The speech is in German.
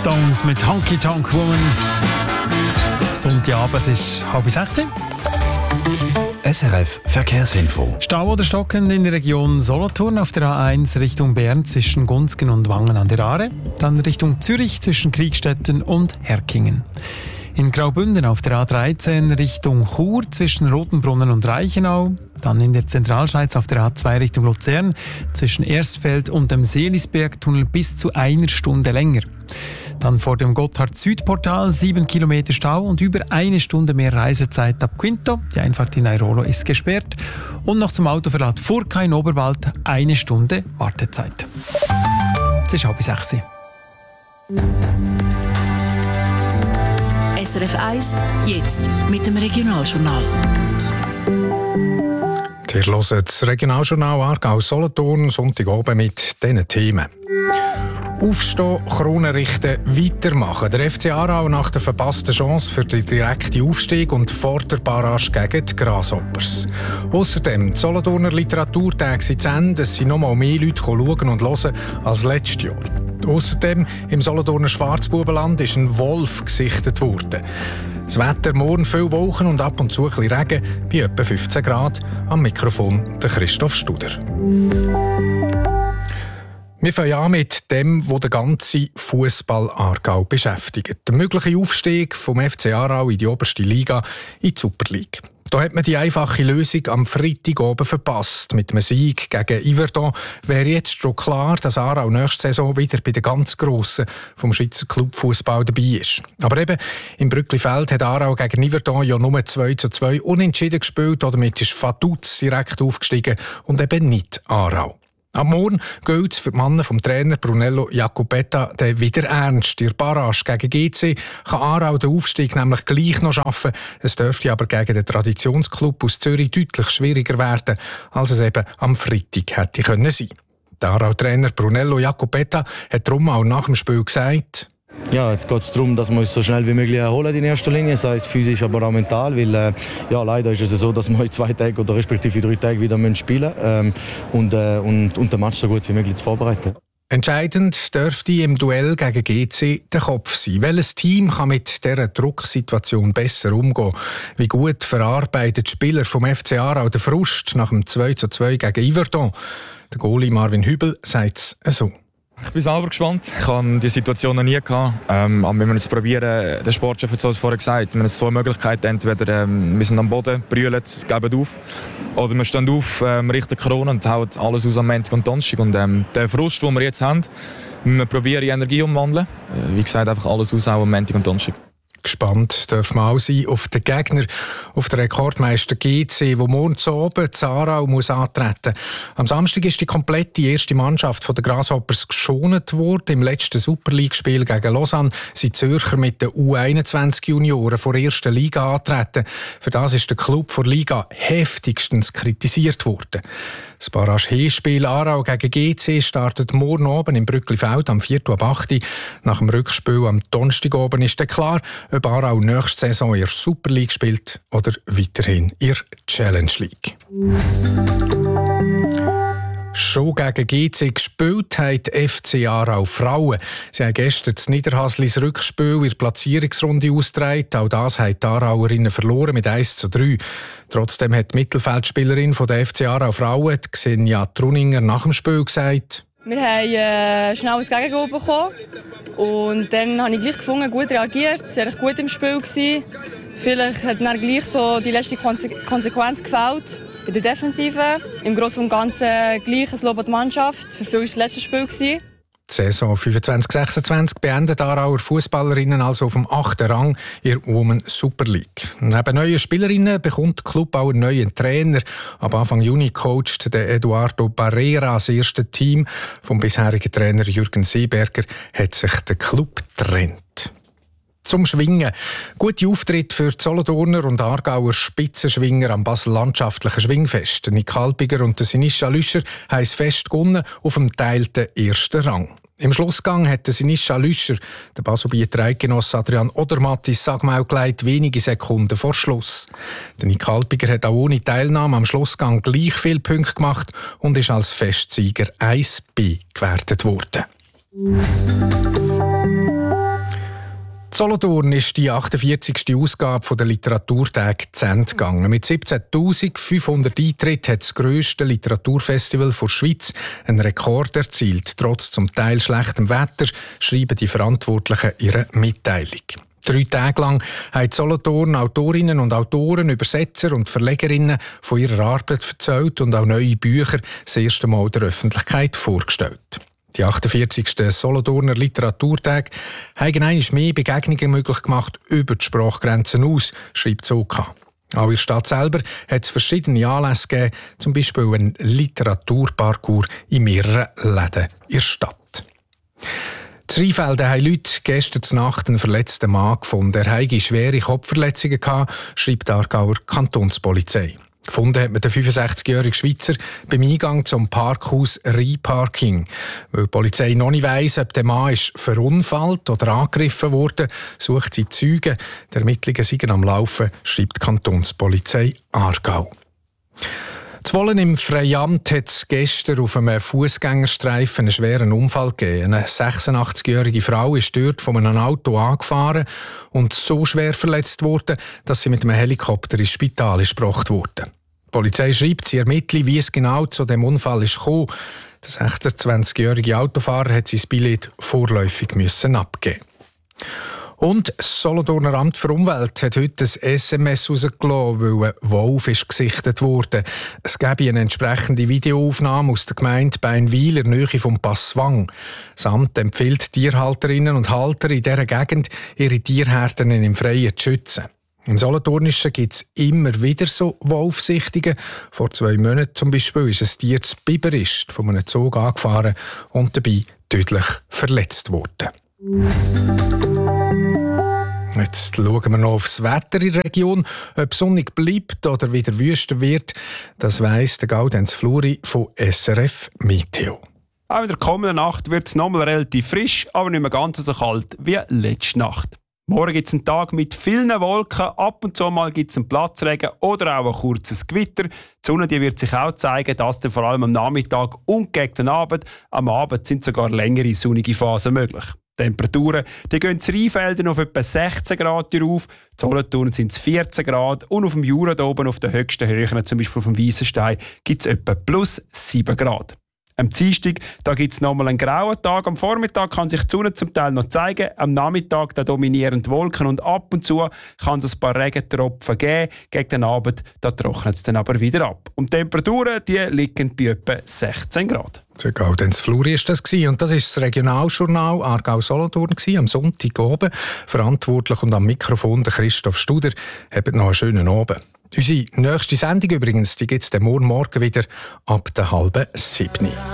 Stones mit Honky Tonk Woman. Sonntagabend, es ist 5:30. SRF Verkehrsinfo. Stau oder stockend in der Region Solothurn auf der A1 Richtung Bern zwischen Gunzgen und Wangen an der Aare. Dann Richtung Zürich zwischen Kriegstetten und Herkingen. In Graubünden auf der A13 Richtung Chur zwischen Rotenbrunnen und Reichenau. Dann in der Zentralschweiz auf der A2 Richtung Luzern zwischen Erstfeld und dem Seelisbergtunnel bis zu 1 Stunde länger. Dann vor dem Gotthard-Südportal 7 Kilometer Stau und über 1 Stunde mehr Reisezeit ab Quinto. Die Einfahrt in Airolo ist gesperrt. Und noch zum Autoverlad Furka in Oberwald 1 Stunde Wartezeit. Es ist 5:30. SRF 1, jetzt mit dem Regionaljournal. Ihr hört das Regionaljournal Aargau-Solothurn Sonntag oben mit diesen Themen. Aufstehen, Krone richten, weitermachen. Der FC Aarau nach der verpassten Chance für den direkten Aufstieg und vor der Barrage gegen die Grasshoppers. Außerdem, die Solothurner Literaturtage sind zu Ende, es sind noch mal mehr Leute schauen und hören als letztes Jahr. Außerdem, im Solothurner Schwarzbubenland ist ein Wolf gesichtet worden. Das Wetter morgen viel Wolken und ab und zu ein bisschen Regen bei etwa 15 Grad. Am Mikrofon der Christoph Studer. Wir fangen an mit dem, was den ganzen Fußball Aargau beschäftigt. Der mögliche Aufstieg vom FC Aarau in die oberste Liga, in die Super League. Da hat man die einfache Lösung am Freitag oben verpasst. Mit einem Sieg gegen Yverdon wäre jetzt schon klar, dass Aarau nächste Saison wieder bei den ganz Grossen vom Schweizer Clubfußball dabei ist. Aber eben, im Brücklifeld hat Aarau gegen Yverdon ja nur 2:2 unentschieden gespielt. Damit ist Vaduz direkt aufgestiegen und eben nicht Aarau. Am Morgen gilt es für die Männer vom Trainer Brunello Jacopetta wieder ernst. In der Barrage gegen GC kann Aarau den Aufstieg nämlich gleich noch schaffen. Es dürfte aber gegen den Traditionsclub aus Zürich deutlich schwieriger werden, als es eben am Freitag hätte können sein. Der Aarau-Trainer Brunello Jacopetta hat darum auch nach dem Spiel gesagt: Ja, jetzt geht es darum, dass wir uns so schnell wie möglich erholen in erster Linie, sei es physisch, aber auch mental, weil leider ist es so, dass wir in 2 Tagen oder respektive 3 Tagen wieder spielen müssen und den Match so gut wie möglich zu vorbereiten. Entscheidend dürfte im Duell gegen GC der Kopf sein. Welches Team kann mit dieser Drucksituation besser umgehen? Wie gut verarbeitet die Spieler vom FC Aarau den Frust nach dem 2:2 gegen Yverdon? Der Goalie Marvin Hübel sagt es so: Ich bin selber gespannt. Ich hatte diese Situation noch nie gehabt. Aber wenn wir es probieren, der Sportchef hat es vorher gesagt, wir haben 2 Möglichkeiten. Entweder wir sind am Boden, brüllen, geben auf. Oder wir stehen auf, richten Krone und hauen alles aus am Montag und Donnerstag. Und den Frust, den wir jetzt haben, müssen wir probieren, in Energie umwandeln. Wie gesagt, einfach alles aushauen am Montag und Donnerstag. Gespannt dürfen wir auch sein auf den Gegner, auf den Rekordmeister GC, der morgen zu oben zu Aarau muss antreten. Am Samstag ist die komplette erste Mannschaft der Grasshoppers geschont worden. Im letzten Super League-Spiel gegen Lausanne sind Zürcher mit den U21-Junioren vor der ersten Liga antreten. Für das ist der Club der Liga heftigstens kritisiert worden. Das Barrage-Hinspiel Aarau gegen GC startet morgen oben im Brücklifeld am 4:08. Nach dem Rückspiel am Donnerstag oben ist dann klar, ob Aarau nächste Saison in der Super League spielt oder weiterhin in der Challenge League. Schon gegen GC gespielt haben die FC Aarau Frauen. Sie haben gestern das Niederhaslis Rückspiel in der Platzierungsrunde ausgetragen. Auch das haben die Aarauerinnen verloren mit 1:3. Trotzdem hat die Mittelfeldspielerin der FC Aarau Frauen, Xenia Truninger, nach dem Spiel gesagt: Wir haben schnell ein Gegengoal bekommen und dann habe ich gleich gefunden, gut reagiert, es war gut im Spiel gewesen. Vielleicht hat dann gleich so die letzte Konsequenz gefällt bei der Defensive. Im Großen und Ganzen gleich ein Lob an die Mannschaft. Für viele war das letzte Spiel gewesen. Die Saison 25/26 beendet Aarauer Fußballerinnen also auf dem 8. Rang in der Women Super League. Neben neuen Spielerinnen bekommt der Club auch einen neuen Trainer. Ab Anfang Juni coacht der Eduardo Barrera das erste Team. Vom bisherigen Trainer Jürgen Seeberger hat sich der Club getrennt. Zum Schwingen. Gute Auftritte für die Solothurner und Aargauer Spitzenschwinger am Basel-Landschaftlichen Schwingfest. Nick Halpiger und Sinischa Lüscher haben das Fest gewonnen auf dem teilten 1. Rang. Im Schlussgang hat Sinischa Lüscher der Baselbieter Eidgenosse Adrian Odermatt ins Sagmaul gelegt, wenige Sekunden vor Schluss. Der Nick Halpiger hat auch ohne Teilnahme am Schlussgang gleich viele Punkte gemacht und ist als Festsieger 1B gewertet worden. Solothurn ist die 48. Ausgabe der Literaturtage zu Ende gegangen. Mit 17'500 Eintritten hat das grösste Literaturfestival der Schweiz einen Rekord erzielt. Trotz zum Teil schlechtem Wetter schreiben die Verantwortlichen ihre Mitteilung. 3 Tage lang haben Solothurn Autorinnen und Autoren, Übersetzer und Verlegerinnen von ihrer Arbeit erzählt und auch neue Bücher das erste Mal der Öffentlichkeit vorgestellt. Die 48. Solothurner Literaturtage haben einmal mehr Begegnungen möglich gemacht über die Sprachgrenzen aus, schreibt OK. Auch in der Stadt selber hat es verschiedene Anlässe gegeben, zum Beispiel einen Literaturparcours in mehreren Läden in der Stadt. In Rheinfelden haben Leute gestern Nacht einen verletzten Mann gefunden. Er hatte schwere Kopfverletzungen gehabt, schreibt die Aargauer Kantonspolizei. Gefunden hat man den 65-jährigen Schweizer beim Eingang zum Parkhaus Rheinparking. Weil die Polizei noch nicht weiss, ob der Mann ist verunfallt oder angegriffen wurde, sucht sie Zeugen. Die Ermittlungen sind am Laufen, schreibt die Kantonspolizei Aargau. Zu Wollen im Freiamt hat es gestern auf einem Fußgängerstreifen einen schweren Unfall gegeben. Eine 86-jährige Frau ist dort von einem Auto angefahren und so schwer verletzt worden, dass sie mit einem Helikopter ins Spital gebracht wurde. Die Polizei schreibt, sie ermittle, wie es genau zu dem Unfall ist gekommen. Der 26-jährige Autofahrer hat sein Billett vorläufig abgeben. Und das Solothurner Amt für Umwelt hat heute ein SMS rausgelassen, weil ein Wolf gesichtet wurde. Es gäbe eine entsprechende Videoaufnahme aus der Gemeinde Beinwil in der Nähe vom Passwang. Das Amt empfiehlt Tierhalterinnen und Halter in dieser Gegend, ihre Tierherden im Freien zu schützen. Im Solothurnischen gibt es immer wieder so Wolfsichtungen. Vor 2 Monaten zum Beispiel ist ein Tier zu Biberist von einem Zug angefahren und dabei tödlich verletzt worden. Jetzt schauen wir noch aufs Wetter in der Region. Ob es sonnig bleibt oder wieder wüster wird, das weiss der Gaudenz Fluri von SRF Meteo. Auch in der kommenden Nacht wird es nochmal relativ frisch, aber nicht mehr ganz so kalt wie letzte Nacht. Morgen gibt es einen Tag mit vielen Wolken, ab und zu mal gibt es einen Platzregen oder auch ein kurzes Gewitter. Die Sonne wird sich auch zeigen, das dann vor allem am Nachmittag und gegen den Abend. Am Abend sind sogar längere sonnige Phasen möglich. Die Temperaturen gehen in Rheinfelden auf etwa 16 Grad auf, in Solothurn sind es 14 Grad und auf dem Jura da oben auf den höchsten Höhen, zum Beispiel auf dem Weissenstein, gibt es etwa plus 7 Grad. Am Dienstag gibt es nochmal einen grauen Tag. Am Vormittag kann sich die Sonne zum Teil noch zeigen. Am Nachmittag dominieren die Wolken und ab und zu kann es ein paar Regentropfen geben. Gegen den Abend trocknet es dann aber wieder ab. Und die Temperaturen liegen bei etwa 16 Grad. Der Gaudenz Fluri war das. Und das ist das Regionaljournal Aargau-Solothurn am Sonntag oben. Verantwortlich und am Mikrofon der Christoph Studer. Habt noch einen schönen Abend. Unsere nächste Sendung übrigens, die gibt es morgen wieder ab der 6:30.